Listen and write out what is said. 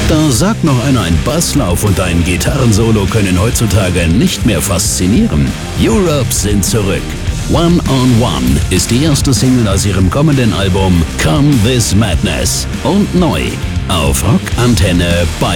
Da sagt noch einer, ein Basslauf und ein Gitarrensolo können heutzutage nicht mehr faszinieren. Europe sind zurück. One on One ist die erste Single aus ihrem kommenden Album Come This Madness und neu auf Rock Antenne Bayern.